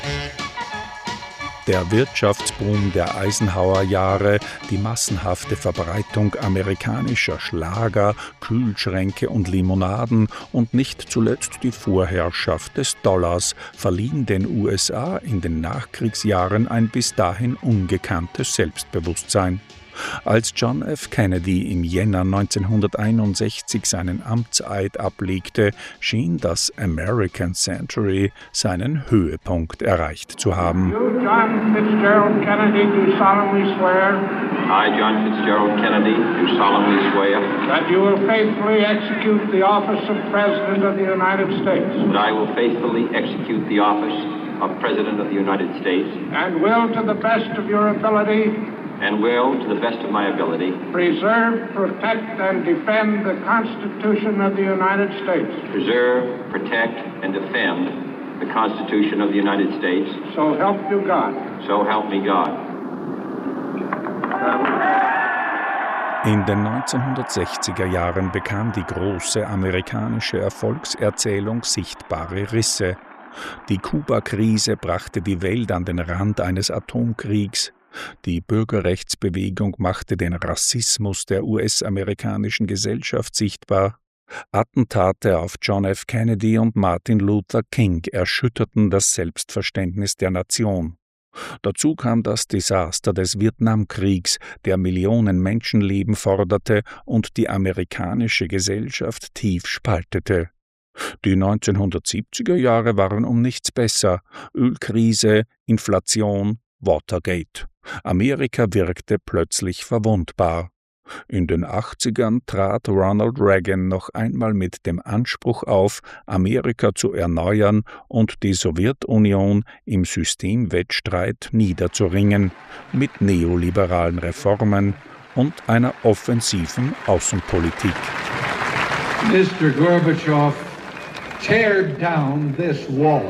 Der Wirtschaftsboom der Eisenhower-Jahre, die massenhafte Verbreitung amerikanischer Schlager, Kühlschränke und Limonaden und nicht zuletzt die Vorherrschaft des Dollars verliehen den USA in den Nachkriegsjahren ein bis dahin ungekanntes Selbstbewusstsein. Als John F. Kennedy im Jänner 1961 seinen Amtseid ablegte, schien das American Century seinen Höhepunkt erreicht zu haben. John Fitzgerald Kennedy, do solemnly swear. I, John Fitzgerald Kennedy, do solemnly swear that you will faithfully execute the office of President of the United States. that I will faithfully execute the office of President of the United States And will, to the best of your ability, and will, to the best of my ability, preserve, protect, and defend the Constitution of the United States. preserve, protect, and defend the Constitution of the United States. So help you God. So help me God. In den 1960er Jahren bekam die große amerikanische Erfolgserzählung sichtbare Risse. Die Kuba-Krise brachte die Welt an den Rand eines Atomkriegs. Die Bürgerrechtsbewegung machte den Rassismus der US-amerikanischen Gesellschaft sichtbar. Attentate auf John F. Kennedy und Martin Luther King erschütterten das Selbstverständnis der Nation. Dazu kam das Desaster des Vietnamkriegs, der Millionen Menschenleben forderte und die amerikanische Gesellschaft tief spaltete. Die 1970er Jahre waren um nichts besser. Ölkrise, Inflation, Watergate. Amerika wirkte plötzlich verwundbar. In den 80ern trat Ronald Reagan noch einmal mit dem Anspruch auf, Amerika zu erneuern und die Sowjetunion im Systemwettstreit niederzuringen, mit neoliberalen Reformen und einer offensiven Außenpolitik. Mr. Gorbachev, tear down this wall.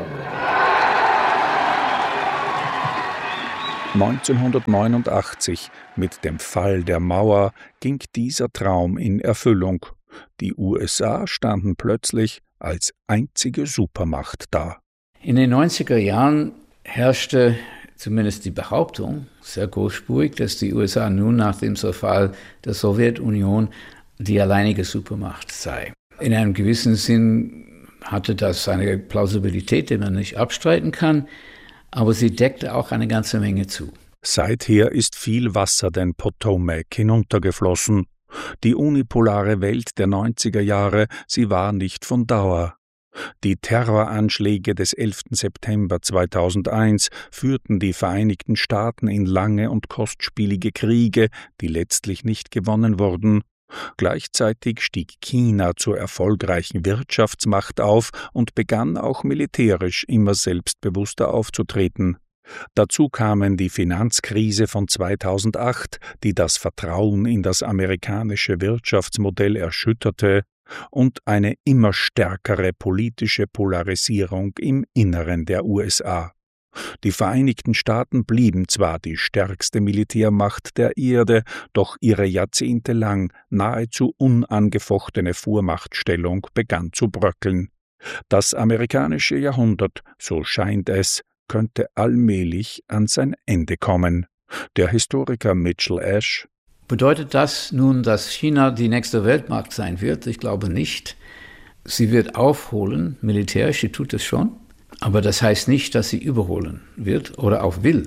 1989, mit dem Fall der Mauer, ging dieser Traum in Erfüllung. Die USA standen plötzlich als einzige Supermacht da. In den 90er Jahren herrschte zumindest die Behauptung, sehr großspurig, dass die USA nun nach dem Zerfall der Sowjetunion die alleinige Supermacht sei. In einem gewissen Sinn hatte das eine Plausibilität, die man nicht abstreiten kann, aber sie deckte auch eine ganze Menge zu. Seither ist viel Wasser den Potomac hinuntergeflossen. Die unipolare Welt der 90er Jahre, sie war nicht von Dauer. Die Terroranschläge des 11. September 2001 führten die Vereinigten Staaten in lange und kostspielige Kriege, die letztlich nicht gewonnen wurden. Gleichzeitig stieg China zur erfolgreichen Wirtschaftsmacht auf und begann auch militärisch immer selbstbewusster aufzutreten. Dazu kamen die Finanzkrise von 2008, die das Vertrauen in das amerikanische Wirtschaftsmodell erschütterte, und eine immer stärkere politische Polarisierung im Inneren der USA. Die Vereinigten Staaten blieben zwar die stärkste Militärmacht der Erde, doch ihre jahrzehntelang nahezu unangefochtene Vormachtstellung begann zu bröckeln. Das amerikanische Jahrhundert, so scheint es, könnte allmählich an sein Ende kommen. Der Historiker Mitchell Ash: Bedeutet das nun, dass China die nächste Weltmacht sein wird? Ich glaube nicht. Sie wird aufholen, militärisch, sie tut es schon. Aber das heißt nicht, dass sie überholen wird oder auch will.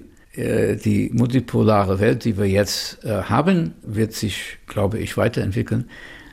Die multipolare Welt, die wir jetzt haben, wird sich, glaube ich, weiterentwickeln.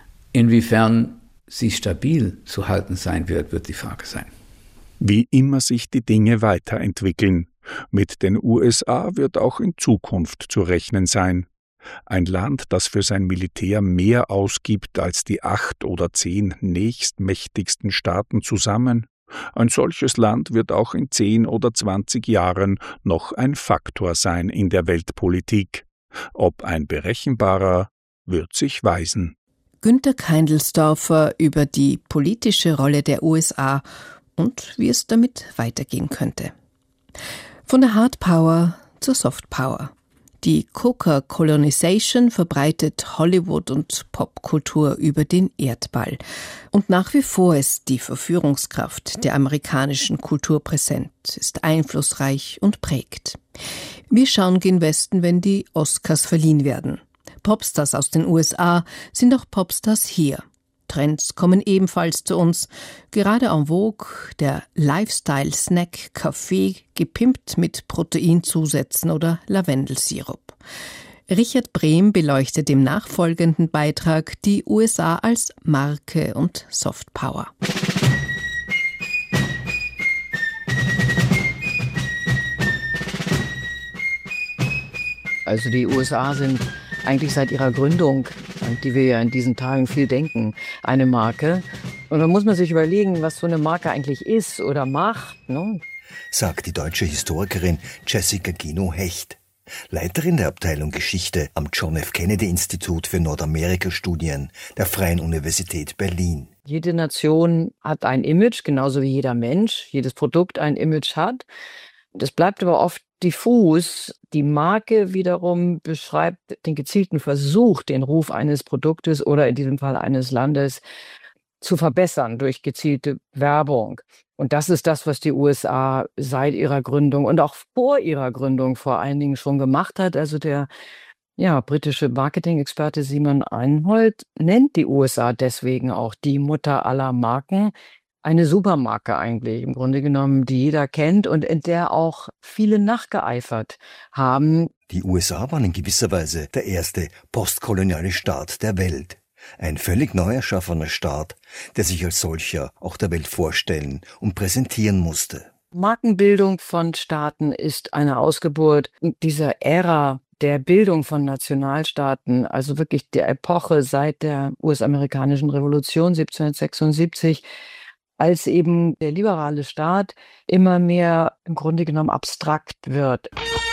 Inwiefern sie stabil zu halten sein wird die Frage sein. Wie immer sich die Dinge weiterentwickeln. Mit den USA wird auch in Zukunft zu rechnen sein. Ein Land, das für sein Militär mehr ausgibt als die 8 oder 10 nächstmächtigsten Staaten zusammen. Ein solches Land wird auch in 10 oder 20 Jahren noch ein Faktor sein in der Weltpolitik. Ob ein berechenbarer, wird sich weisen. Günter Keindelsdorfer über die politische Rolle der USA und wie es damit weitergehen könnte. Von der Hard Power zur Soft Power. Die Coca-Colonization verbreitet Hollywood und Popkultur über den Erdball. Und nach wie vor ist die Verführungskraft der amerikanischen Kultur präsent, ist einflussreich und prägt. Wir schauen gen Westen, wenn die Oscars verliehen werden. Popstars aus den USA sind auch Popstars hier. Trends kommen ebenfalls zu uns. Gerade en vogue der Lifestyle-Snack Kaffee, gepimpt mit Proteinzusätzen oder Lavendelsirup. Richard Brehm beleuchtet im nachfolgenden Beitrag die USA als Marke und Softpower. Also die USA sind eigentlich seit ihrer Gründung, an die wir ja in diesen Tagen viel denken, eine Marke. Und da muss man sich überlegen, was so eine Marke eigentlich ist oder macht, ne? Sagt die deutsche Historikerin Jessica Gino-Hecht, Leiterin der Abteilung Geschichte am John F. Kennedy Institut für Nordamerika-Studien der Freien Universität Berlin. Jede Nation hat ein Image, genauso wie jeder Mensch, jedes Produkt ein Image hat. Das bleibt aber oft diffus. Die Marke wiederum beschreibt den gezielten Versuch, den Ruf eines Produktes oder in diesem Fall eines Landes zu verbessern durch gezielte Werbung. Und das ist das, was die USA seit ihrer Gründung und auch vor ihrer Gründung vor allen Dingen schon gemacht hat. Also der britische Marketing-Experte Simon Einhold nennt die USA deswegen auch die Mutter aller Marken. Eine Supermarke eigentlich, im Grunde genommen, die jeder kennt und in der auch viele nachgeeifert haben. Die USA waren in gewisser Weise der erste postkoloniale Staat der Welt. Ein völlig neu erschaffener Staat, der sich als solcher auch der Welt vorstellen und präsentieren musste. Markenbildung von Staaten ist eine Ausgeburt dieser Ära der Bildung von Nationalstaaten, also wirklich der Epoche seit der US-amerikanischen Revolution 1776, als eben der liberale Staat immer mehr im Grunde genommen abstrakt wird.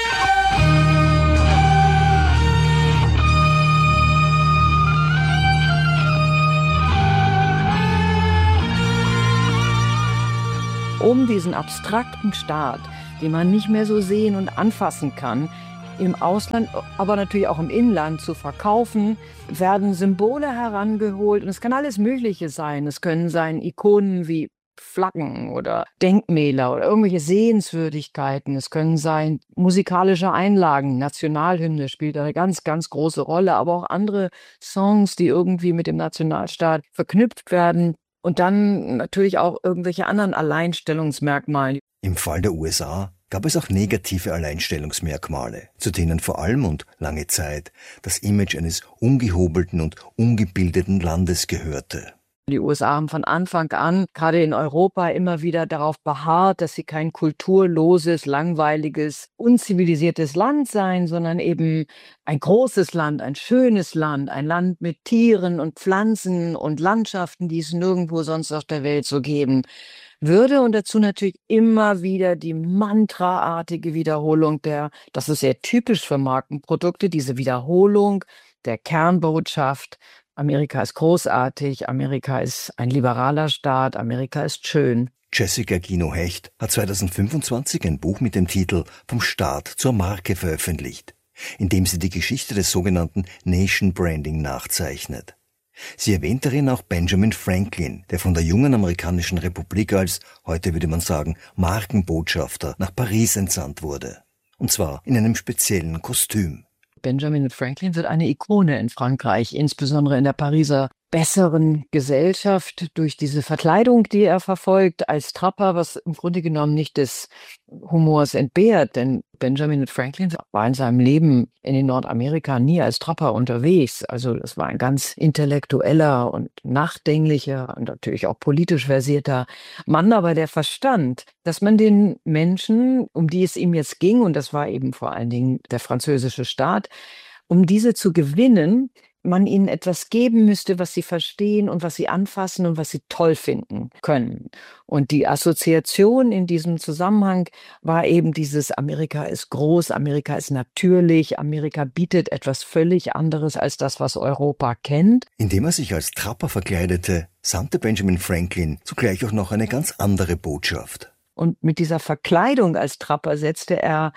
Um diesen abstrakten Staat, den man nicht mehr so sehen und anfassen kann, im Ausland, aber natürlich auch im Inland zu verkaufen, werden Symbole herangeholt und es kann alles Mögliche sein. Es können sein Ikonen wie Flaggen oder Denkmäler oder irgendwelche Sehenswürdigkeiten. Es können sein musikalische Einlagen. Nationalhymne spielt eine ganz, ganz große Rolle, aber auch andere Songs, die irgendwie mit dem Nationalstaat verknüpft werden. Und dann natürlich auch irgendwelche anderen Alleinstellungsmerkmale. Im Fall der USA gab es auch negative Alleinstellungsmerkmale, zu denen vor allem und lange Zeit das Image eines ungehobelten und ungebildeten Landes gehörte. Die USA haben von Anfang an, gerade in Europa, immer wieder darauf beharrt, dass sie kein kulturloses, langweiliges, unzivilisiertes Land seien, sondern eben ein großes Land, ein schönes Land, ein Land mit Tieren und Pflanzen und Landschaften, die es nirgendwo sonst auf der Welt so geben würde. Und dazu natürlich immer wieder die mantraartige Wiederholung das ist sehr typisch für Markenprodukte, diese Wiederholung der Kernbotschaft. Amerika ist großartig, Amerika ist ein liberaler Staat, Amerika ist schön. Jessica Gino-Hecht hat 2025 ein Buch mit dem Titel »Vom Staat zur Marke« veröffentlicht, in dem sie die Geschichte des sogenannten Nation Branding nachzeichnet. Sie erwähnt darin auch Benjamin Franklin, der von der jungen amerikanischen Republik als, heute würde man sagen, Markenbotschafter nach Paris entsandt wurde. Und zwar in einem speziellen Kostüm. Benjamin Franklin wird eine Ikone in Frankreich, insbesondere in der Pariser besseren Gesellschaft durch diese Verkleidung, die er verfolgt als Trapper, was im Grunde genommen nicht des Humors entbehrt, denn Benjamin Franklin war in seinem Leben in Nordamerika nie als Trapper unterwegs. Also das war ein ganz intellektueller und nachdenklicher und natürlich auch politisch versierter Mann, aber der verstand, dass man den Menschen, um die es ihm jetzt ging, und das war eben vor allen Dingen der französische Staat, um diese zu gewinnen, man ihnen etwas geben müsste, was sie verstehen und was sie anfassen und was sie toll finden können. Und die Assoziation in diesem Zusammenhang war eben dieses: Amerika ist groß, Amerika ist natürlich, Amerika bietet etwas völlig anderes als das, was Europa kennt. Indem er sich als Trapper verkleidete, sandte Benjamin Franklin zugleich auch noch eine ganz andere Botschaft. Und mit dieser Verkleidung als Trapper setzte er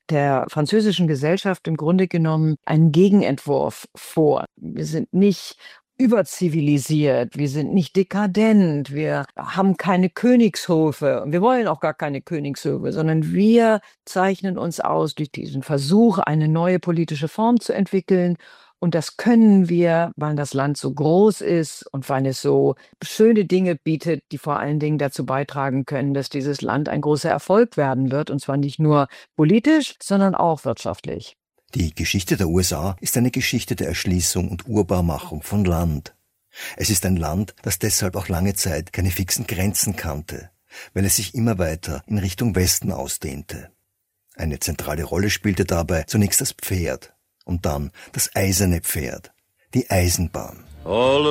der französischen Gesellschaft im Grunde genommen einen Gegenentwurf vor. Wir sind nicht überzivilisiert, wir sind nicht dekadent, wir haben keine Königshöfe und wir wollen auch gar keine Königshöfe, sondern wir zeichnen uns aus durch diesen Versuch, eine neue politische Form zu entwickeln. Und das können wir, weil das Land so groß ist und weil es so schöne Dinge bietet, die vor allen Dingen dazu beitragen können, dass dieses Land ein großer Erfolg werden wird. Und zwar nicht nur politisch, sondern auch wirtschaftlich. Die Geschichte der USA ist eine Geschichte der Erschließung und Urbarmachung von Land. Es ist ein Land, das deshalb auch lange Zeit keine fixen Grenzen kannte, weil es sich immer weiter in Richtung Westen ausdehnte. Eine zentrale Rolle spielte dabei zunächst das Pferd und dann das eiserne Pferd, die Eisenbahn.